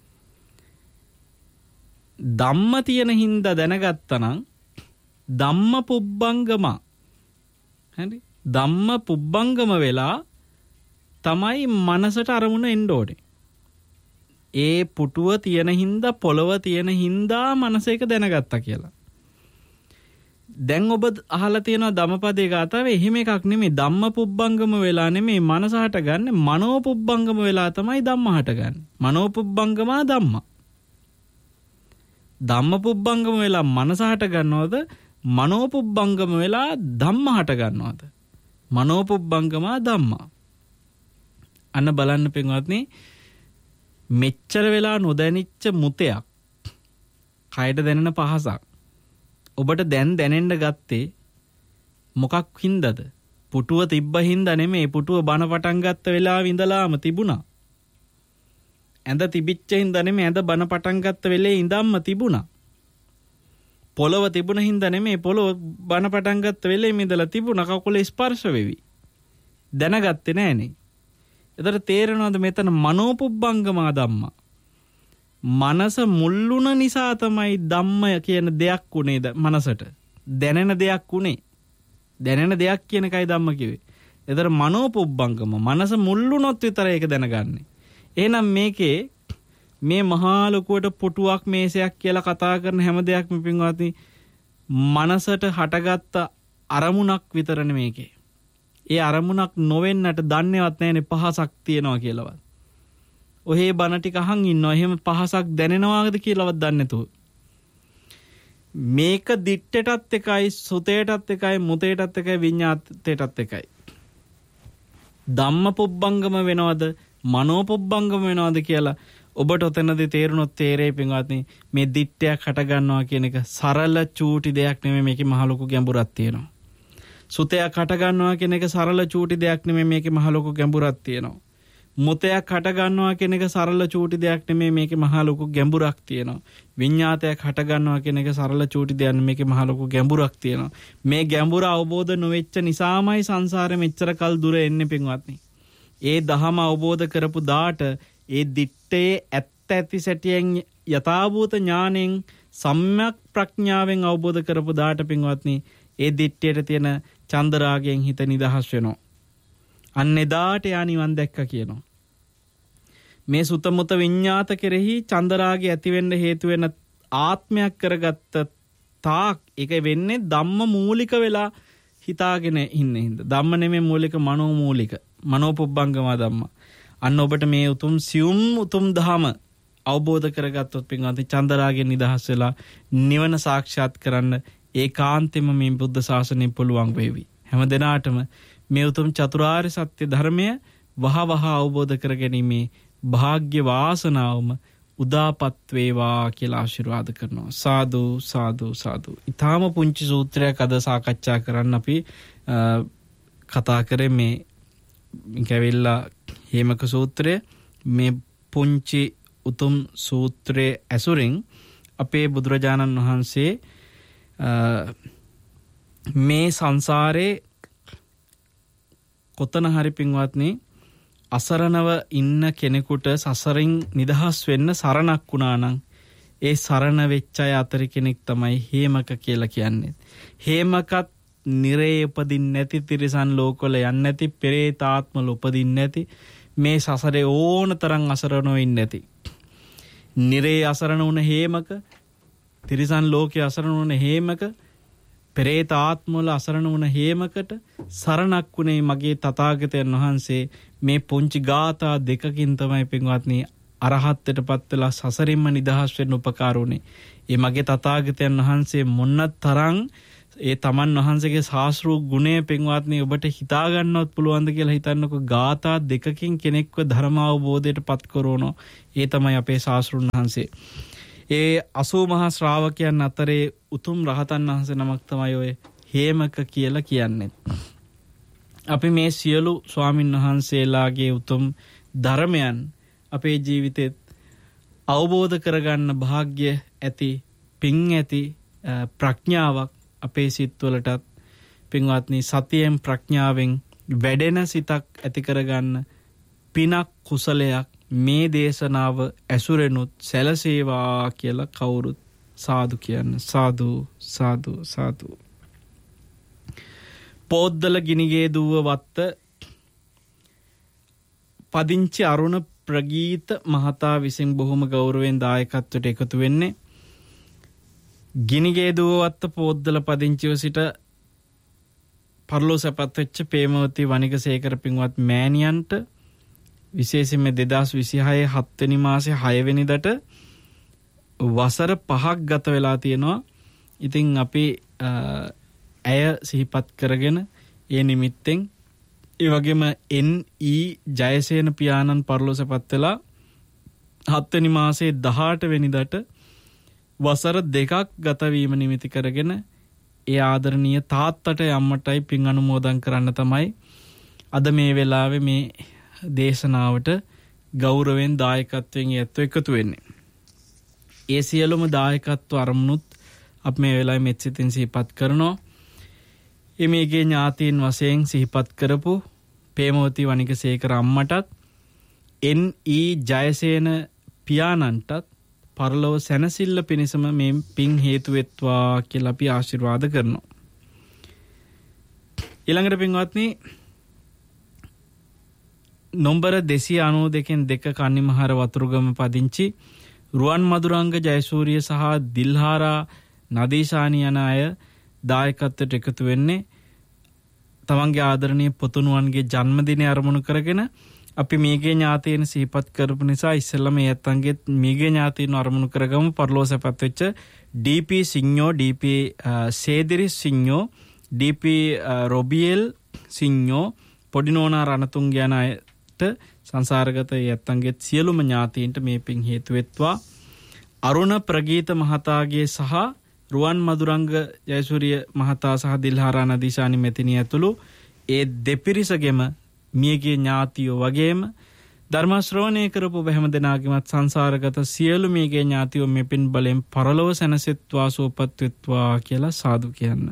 ධම්ම තියෙන හින්දා දැනගත්තනම් ධම්ම පුබ්බංගම. හරි? ධම්ම පුබ්බංගම වෙලා තමයි මනසට අරමුණ එන්න ඕනේ. ඒ පුටුව තියෙන හින්දා, පොළව තියෙන හින්දා මනස එක දැනගත්තා කියලා. දැන් ඔබ අහලා තියෙනවා ධම්මපදයේ ගාතාවේ එහෙම එකක් නෙමෙයි. ධම්ම පුබ්බංගම වෙලා නෙමෙයි මනස හටගන්නේ, මනෝ පුබ්බංගම වෙලා තමයි ධම්ම හටගන්නේ. මනෝ පුබ්බංගමා ධම්ම. ධම්ම පුබ්බංගම වෙලා මනස හට ගන්නවද, මනෝ පුබ්බංගම වෙලා ධම්ම හට ගන්නවද? මනෝ පුබ්බංගමා ධම්ම. අන්න බලන්න පින්වත්නි, මෙච්චර වෙලා නොදැනිච්ච මුතයක්, කයට දැනෙන පහසක් ඔබට දැන් දැනෙන්න ගත්තේ මොකක් හින්දාද? පුටුව තිබ්බ හින්දා නෙමෙයි. පුටුව බන පටන් ගත්ත වෙලාවෙ ඉඳලාම තිබුණා. ඇඳ තිබිච්ච හින්දා නෙමෙයි. ඇඳ බන පටන් ගත්ත වෙලේ ඉඳන්ම තිබුණා. පොළව තිබුණ හින්දා නෙමෙයි. පොළව බන පටන් ගත්ත වෙලේ ඉඳලා තිබුණා. කකුලේ ස්පර්ශ වෙවි. දැනගත්තේ නෑනේ. එතකොට තේරෙනවද මෙතන මනෝපුබ්බංගමා ධම්ම? මනස මුල්ුණ නිසා තමයි ධම්ම කියන දෙයක් උනේද මනසට. දැනෙන දෙයක් උනේ. දැනෙන දෙයක් කියන එකයි ධම්ම කිව්වේ. එතකොට මනෝපුබ්බංගම, මනස මුල්ුණොත් විතරයි ඒක දැනගන්නේ. එහෙනම් මේකේ මේ මහා ලොකුවට පුටුවක් මේසයක් කියලා කතා කරන හැම දෙයක්ම පින්වත්නි මනසට හටගත්ත අරමුණක් විතරනේ මේකේ. ඒ අරමුණක් නොවෙන්නට දන්නේවත් නැහැනේ පහසක් තියනවා කියලාවත්. ඔහේ බන ටික අහන් ඉන්නවා. එහෙම පහසක් දැනෙනවාද කියලාවත් දන්නේ නැතුව. මේක දිත්තටත් එකයි, සුතේටත් එකයි, මුතේටත් එකයි, විඤ්ඤාතේටත් එකයි. ධම්ම පුබ්බංගම වෙනවද, මනෝ පුබ්බංගම වෙනවද කියලා ඔබට ඔතනදී තේරුණොත් තේරෙයි පින්වත්නි, මේ දිත්තයක් හට ගන්නවා කියන එක සරල චූටි දෙයක් නෙමෙයි. මේකේ මහ ලොකු ගැඹුරක් තියෙනවා. සුතයක් හට ගන්නවා කියන එක සරල චූටි දෙයක් නෙමෙයි. මේකේ මහ ලොකු ගැඹුරක් තියෙනවා. මුතයක් හට ගන්නවා කියන එක සරල චූටි දෙයක් නෙමෙයි. මේකේ මහ ලොකු ගැඹුරක් තියෙනවා. විඤ්ඤාතයක් හට ගන්නවා කියන එක සරල චූටි දෙයක් නෙමෙයි. මේකේ මහ ලොකු ගැඹුරක් තියෙනවා. මේ ගැඹුර අවබෝධ නොවෙච්ච නිසාමයි සංසාරෙ මෙච්චර කල් දුර එන්නේ පින්වත්නි. ඒ දහම අවබෝධ කරපු දාට ඒ දිත්තේ ඇත්ත ඇති සැටියෙන් යථාභූත ඥාණයෙන් සම්‍යක් ප්‍රඥාවෙන් අවබෝධ කරපු දාට පින්වත්නි ඒ දිත්තේට තියෙන චන්දරාගයෙන් හිත නිදහස් වෙනවා. අන්න එදාට යා නිවන් දැක්කා කියනවා. මේ සුතමුත විඤ්ඤාත කෙරෙහි චන්දරාගය ඇති වෙන්න හේතු වෙන ආත්මයක් කරගත්ත තාක් ඒක වෙන්නේ ධම්ම මූලික වෙලා හිතාගෙන ඉන්නේ හින්දා. ධම්ම නෙමෙයි මූලික, මනෝ මූලික. මනෝපුබ්බංගම ධම්ම. අන්න ඔබට මේ උතුම් සියුම් උතුම් ධම අවබෝධ කරගත්තොත් පින්වත්නි චන්දරාගයෙන් නිදහස් වෙලා නිවන සාක්ෂාත් කරන්න ඒකාන්තෙම මේ බුද්ධ ශාසනය පුළුවන් වේවි. හැම දිනාටම මේ උතුම් චතුරාර්ය සත්‍ය ධර්මය වහවහ අවබෝධ කරගැනීමේ වාග්ය වාසනාවම උදාපත් වේවා කියලා ආශිර්වාද කරනවා. සාදු සාදු සාදු. ඊටාම පුංචි සූත්‍රයක් අද සාකච්ඡා කරන්න අපි කතා කරේ මේ කැවිල්ලා හේමක සූත්‍රය. මේ පුංචි උතුම් සූත්‍රයේ ඇසුරින් අපේ බුදුරජාණන් වහන්සේ මේ සංසාරේ කොතන හරි පින්වත්නි අසරණව ඉන්න කෙනෙකුට සසරින් නිදහස් වෙන්න සරණක් වුණා නම් ඒ සරණ වෙච්ච අය අතර කෙනෙක් තමයි හේමක කියලා කියන්නේ. හේමකත් නිරේ උපදින්නේ නැති, තිරිසන් ලෝකවල යන්නේ නැති, පෙරේත ආත්මවල උපදින්නේ නැති, මේ සසරේ ඕන තරම් අසරණව ඉන්නේ නැති. නිරේ අසරණ වුණ හේමක, තිරිසන් ලෝකේ අසරණ වුණ හේමක, පෙරේත ආත්මවල අසරණ වුණ හේමකට සරණක් වුණේ මගේ තථාගතයන් වහන්සේ. මේ පුංචි ගාථා දෙකකින් තමයි පින්වත්නි අරහත්ත්වයටපත් වෙලා සසරින්ම නිදහස් වෙන්න උපකාර වුණේ. ඒ මගේ තථාගතයන් වහන්සේ මොන තරම් ඒ තමන් වහන්සේගේ ශාස්ත්‍රීය ගුණය පින්වත්නි ඔබට හිතා ගන්නවත් පුළුවන්ද කියලා හිතන්නකො. ගාථා දෙකකින් කෙනෙක්ව ධර්ම අවබෝධයට පත් කරවනවා. ඒ තමයි අපේ ශාස්ත්‍රුන් වහන්සේ. ඒ 80 මහා ශ්‍රාවකයන් අතරේ උතුම් රහතන් වහන්සේ නමක් තමයි ඔය හේමක කියලා කියන්නේ. අපි මේ සියලු ස්වාමින් වහන්සේලාගේ උතුම් ධර්මයන් අපේ ජීවිතෙත් අවබෝධ කරගන්න වාග්ය ඇති, පිං ඇති ප්‍රඥාවක් අපේ සිත්වලටත් පින්වත්නි සතියෙන් ප්‍රඥාවෙන් වැඩෙන සිතක් ඇති කරගන්න පිනක් කුසලයක් මේ දේශනාව ඇසුරෙනුත් සැලසේවා කියලා කවුරුත් සාදු කියන්න. සාදු සාදු සාදු. පොද්දල ගිනිගේ දුව වත්ත පදිංචි අරුණ ප්‍රගීත මහතා විසින් බොහොම ගෞරවයෙන් දායකත්වයට එකතු වෙන්නේ. ගිනිගේ දුවවත්ත පොද්දල පදිංචිව සිට පරලෝසපත් වෙච්ච ප්‍රේමවති වනිකසේකර පින්වත් මෑණියන්ට විශේෂයෙන්ම 2026 7 වෙනි මාසේ 6 වෙනිදාට වසර 5ක් ගත වෙලා තියෙනවා. ඉතින් අපි ඇය සිහිපත් කරගෙන ඒ නිමිත්තෙන් ඒ වගේම NE ජයසේන පියාණන් පරලෝසපත් වෙලා 7 වෙනි මාසේ 18 වෙනිදාට වසර 2ක් ගත වීම නිමිති කරගෙන ඒ ආදරණීය තාත්තට අම්මටයි පින් අනුමෝදන් කරන්න තමයි අද මේ වෙලාවේ මේ දේශනාවට ගෞරවයෙන් දායකත්වයෙන් එකතු වෙන්නේ. ඒ සියලුම දායකත්ව අරමුණුත් අප මේ වෙලාවේ මෙත් සිතින් සිහිපත් කරනවා. එමේගේ ඥාතීන් වශයෙන් සිහිපත් කරපු ප්‍රේමවති වනිකසේකර අම්මටත් NE ජයසේන පියාණන්ටත් පරලොව සැනසෙල්ල පිණිසම මේ පින් හේතු වෙත්වා කියලා අපි ආශිර්වාද කරනවා. ඊළඟට පින්වත්නි නම්බර 292න් 2 කන්නිමහර වතුරුගම පදිංචි රුවන් මදුරංග ජයසූරිය සහ දිල්හාරා නදීශානි යන අය දායකත්වයට එකතු වෙන්නේ තමන්ගේ ආදරණීය පුතුණුවන්ගේ ජන්මදිනය අරමුණු කරගෙන. අපි මේගේ ඥාතීන් සිහිපත් කරපු නිසා ඉස්සෙල්ලා මේ ඇත්තන්ගේ මේගේ ඥාතීන් අරමුණු කරගමු. පරලෝසපත් වෙච්ච DP සිඤ්ඤෝ, DP සේදිරි සිඤ්ඤෝ, DP රොබියෙල් සිඤ්ඤෝ, පොඩිනෝනා රණතුංග යන අයට සංසාරගත ඇත්තන්ගේ සියලුම ඥාතීන්ට මේ පින් හේතු වෙත්වා. අරුණ ප්‍රගීත මහතාගේ සහ රුවන් මදුරංග ජයසූරිය මහතා සහ දිල්හාරා නදීශානි මෙතිණිය ඇතුළු ඒ දෙපිරිසගෙම මියගේ ඥාතියෝ වගේම ධර්ම ශ්‍රවණය කරපු බැහැම දෙනාගේමත් සංසාරගත සියලු මියගේ ඥාතියෝ මේ පින් බලෙන් පරලොව සැනසෙත්වා සුවපත් වෙත්වා කියලා සාදු කියන්න.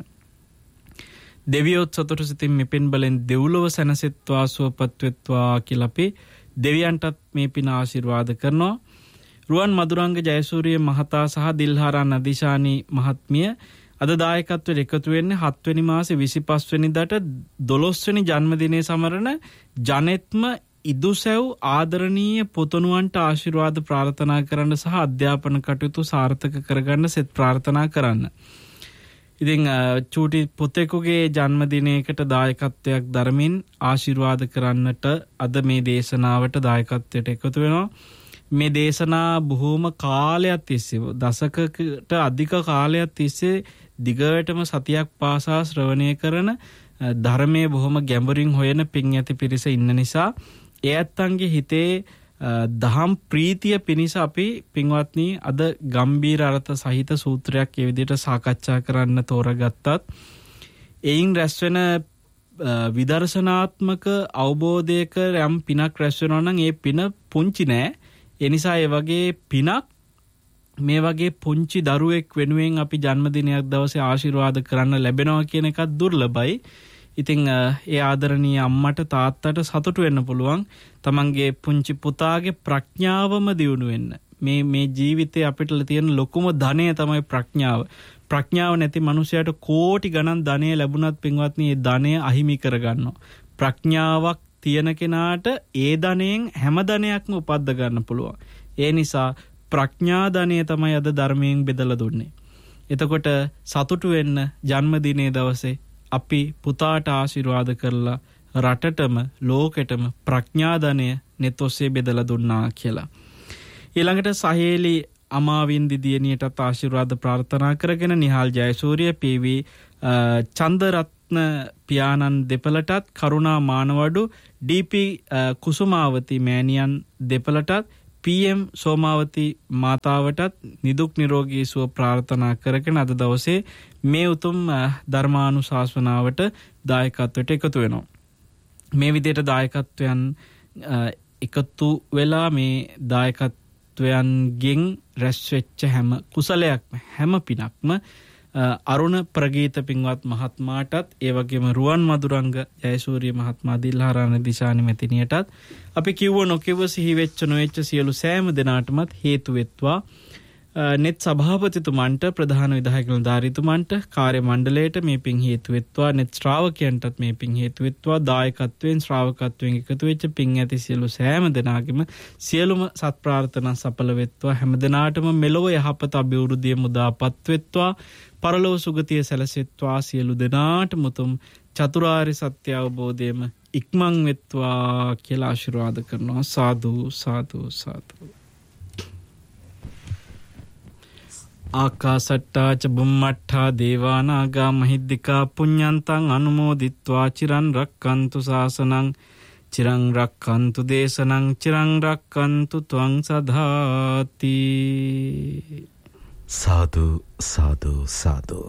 දෙවියොත් සතුටු සිතින් මේ පින් බලෙන් දෙව්ලොව සැනසෙත්වා සුවපත් වෙත්වා කියලා අපි දෙවියන්ටත් මේ පින ආශිර්වාද කරනවා. රුවන් මදුරංග ජයසූරිය මහතා සහ දිල්හාරා නදීශානි මහත්මිය අද දායකත්වයට එකතු වෙන්නේ 7 වෙනි මාසේ 25 වෙනිදාට 12 වෙනි ජන්මදිනයේ සමරන ජනෙත්ම ඉදුසැව් ආදරණීය පුතුණුවන්ට ආශිර්වාද ප්‍රාර්ථනා කරන්න සහ අධ්‍යාපන කටයුතු සාර්ථක කරගන්න සෙත් ප්‍රාර්ථනා කරන්න. ඉතින් චූටි පුතෙකුගේ ජන්මදිනයකට දායකත්වයක් දරමින් ආශිර්වාද කරන්නට අද මේ දේශනාවට දායකත්වයට එකතු වෙනවා. මේ දේශනා බොහෝම කාලයක් තිස්සේ දශකකට අධික කාලයක් තිස්සේ දිගටම සතියක් පාසා ශ්‍රවණය කරන ධර්මයේ බොහොම ගැඹුරින් හොයන පින් ඇති පිරිස ඉන්න නිසා ඒ ඇත්තන්ගේ හිතේ දහම් ප්‍රීතිය පිණිස අපි පින්වත්නි අද ගම්බීර අර්ථ සහිත සූත්‍රයක් ඒ විදිහට සාකච්ඡා කරන්න තෝරගත්තත් එයින් රැස්වෙන විදර්ශනාත්මක අවබෝධයක යම් පිනක් රැස් වෙනවා නම් ඒ පින පුංචි නෑ. ඒ නිසා ඒ වගේ පිනක් මේ වගේ පුංචි දරුවෙක් වෙනුවෙන් අපි ජන්මදිනයක් දවසේ ආශිර්වාද කරන්න ලැබෙනවා කියන එකත් දුර්ලභයි. ඉතින් ඒ ආදරණීය අම්මට තාත්තට සතුටු වෙන්න පුළුවන්. තමන්ගේ පුංචි පුතාගේ ප්‍රඥාවම දියුණු වෙන්න. මේ ජීවිතේ අපිට තියෙන ලොකුම ධනය තමයි ප්‍රඥාව. ප්‍රඥාව නැති මනුස්සයට කෝටි ගණන් ධනය ලැබුණත් පින්වත්නි ඒ ධනය අහිමි කරගන්නවා. ප්‍රඥාවක් තියෙන කෙනාට ඒ ධනයෙන් හැම ධනයක්ම උපද්ද ගන්න පුළුවන්. ඒ නිසා ප්‍රඥා ධනය තමයි අද ධර්මයෙන් බෙදලා දුන්නේ. එතකොට සතුටු වෙන්න ජන්මදිනයේ දවසේ අපි පුතාට ආශිර්වාද කරලා රටටම ලෝකෙටම ප්‍රඥා ධනය නෙතොස්සේ බෙදලා දුන්නා කියලා. ඊළඟට සහේලි අමාවින්දි දියණියටත් ආශිර්වාද ප්‍රාර්ථනා කරගෙන නිහාල් ජයසූරිය PV චන්දරත්න පියාණන් දෙපළටත් කරුණා මානවඩු ඩී.පී. කුසුමාවති මෑණියන් දෙපළටත් PM සෝමාවති මාතාවටත් නිදුක් නිරෝගී සුව ප්‍රාර්ථනා කරගෙන අද දවසේ මේ උතුම් ධර්මානුශාසනාවට දායකත්වයට එකතු වෙනවා. මේ විදිහට දායකත්වයන් එකතු වෙලා මේ දායකත්වයන්ගෙන් රැස් වෙච්ච හැම කුසලයක්ම හැම පිනක්ම අරුණ ප්‍රගීත පින්වත් මහත්මයාටත් ඒ වගේම රුවන් මදුරංග ජයසූරිය මහත්මයා දිල්හාරාණ දිශානි මෙතිනියටත් අපි කිව්ව නොකිව්ව සිහි වෙච්ච නොවෙච්ච සියලු සෑම දෙනාටමත් හේතු වෙත්වා. net සභාපතිතුමන්ට ප්‍රධාන විධායක නිලධාරීතුමන්ට කාර්ය මණ්ඩලයට මේ පින් හේතු වෙත්වා. net ශ්‍රාවකයන්ටත් මේ පින් හේතු වෙත්වා. දායකත්වයෙන් ශ්‍රාවකත්වයෙන් එකතු වෙච්ච පින් ඇති සියලු සෑම දෙනාගේම සියලුම සත් ප්‍රාර්ථනා සඵල වෙත්වා. හැම දෙනාටම මෙලොව යහපත අභිවෘද්ධිය මුදාපත් වෙත්වා. පරලොව සුගතිය සැලසෙත්වා. සියලු දෙනාට මුතුම් චතුරාර්ය සත්‍ය අවබෝධයම ඉක්මන් වෙත්වා කියලා ආශිර්වාද කරනවා. සාදු සාදු සාදු. ආකාසට්ටා ච බුම්මට්ටා දේවානාගා මහිද්దికා පුඤ්ඤන්තං අනුමෝදිත්වා චිරන් රක්칸තු ශාසනං චිරං රක්칸තු දේශනං චිරං රක්칸තු ත්වං සදාති. සාදු සාදු සාදු.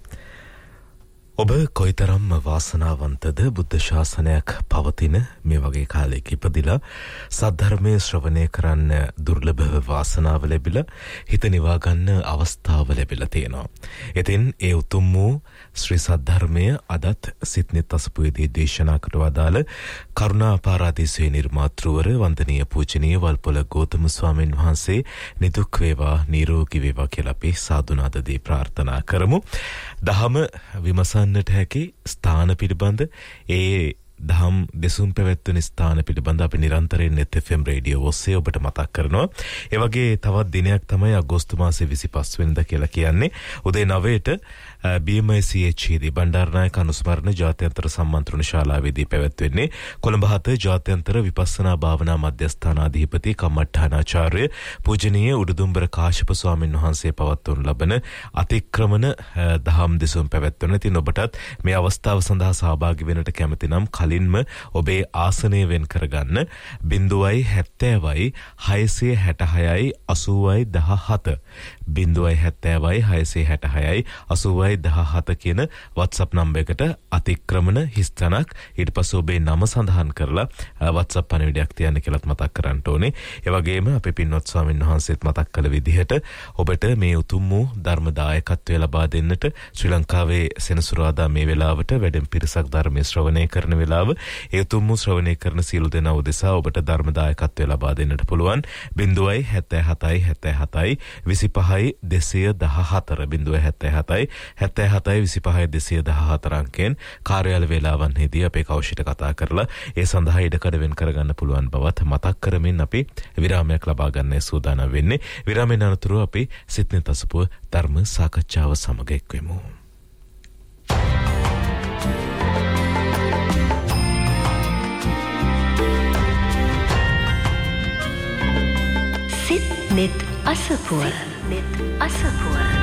ඔබ කොයිතරම් වාසනාවන්තද බුද්ධ ශාසනයක් පවතින මේ වගේ කාලයක ඉපදිලා සද්ධර්මයේ ශ්‍රවණය කරන්න දුර්ලභව වාසනාව ලැබිලා හිත නිවා ගන්න අවස්ථාව ලැබිලා තියෙනවා. ඉතින් ඒ උතුම් වූ ශ්‍රී සද්ධර්මය අදත් සිත්නිත් අසපුවේදී දේශනා කොට වදාළ කරුණා පාරාදීසයේ නිර්මාතෘවර වන්දනීය පූජනීය වල්පොළ ගෞතම ස්වාමීන් වහන්සේ නිදුක් වේවා නිරෝගී වේවා කියලා අපි සාදුනාදදී ප්‍රාර්ථනා කරමු. දහම විමසන්නට හැකි ස්ථාන පිළිබඳ ඒ දහම් දෙසුම් පැවැත්වෙන ස්ථාන පිළිබඳ අපි නිරන්තරයෙන් net FM රේඩියෝ ඔස්සේ ඔබට මතක් කරනවා. ඒ වගේ තවත් දිනයක් තමයි අගෝස්තු මාසේ 25 වෙනිදා කියලා කියන්නේ. උදේ 9ට BMICHD බණ්ඩාරනායක අනුස්මරණ ජාත්‍යන්තර සම්මන්ත්‍රණ ශාලාවේදී පැවැත්වෙන්නේ කොළඹ 7 ජාත්‍යන්තර විපස්සනා භාවනා මධ්‍යස්ථානාධිපති කම්මඨානාචාර්ය පූජනීය උඩුදුම්බර කාශ්‍යප ස්වාමීන් වහන්සේ පවත්වනු ලබන අතික්‍රමන දහම් දෙසුම් පැවැත්වෙන. ඉතින් ඔබටත් මේ අවස්ථාව සඳහා සහභාගී වෙන්නට කැමති නම් කලින්ම ඔබේ ආසනය වෙන් කරගන්න 070යි 666යි 80යි 17 070යි 666යි 80යි 17 කියන WhatsApp නම්බර් එකට අතික්‍රමන හිස්තනක් ඊට පස්සේ ඔබේ නම සඳහන් කරලා WhatsApp පණිවිඩයක් තියන්න කියලාත් මතක් කරන්න ඕනේ. ඒ වගේම අපේ පින්වත් ස්වාමීන් වහන්සේත් මතක් කළ විදිහට ඔබට මේ උතුම් වූ ධර්ම දායකත්වය ලබා දෙන්නට ශ්‍රී ලංකාවේ සෙනසුරාදා මේ වෙලාවට වැඩම පිරිසක් ධර්මයේ ශ්‍රවණය කරන වෙලාව ඒ උතුම් වූ ශ්‍රවණය කරන සියලු දෙනා උදෙසා ඔබට ධර්ම දායකත්වය ලබා දෙන්නට පුළුවන්. 077යි 77යි 25යි 214 077යි 77යි 25යි 214 අංකයෙන් කාර්යාල වේලාවන්හිදී අපේ කෞෂිට කතා කරලා ඒ සඳහා ඉඩකඩ වෙන් කරගන්න පුළුවන් බවත් මතක් කරමින් අපි විරාමයක් ලබා ගන්න සූදානම් වෙන්නේ. විරාමයෙන් අනතුරු අපි සිත්නිත් අසපුව ධර්ම සාකච්ඡාව සමග එක්වෙමු. සිත්නිත් අසපුව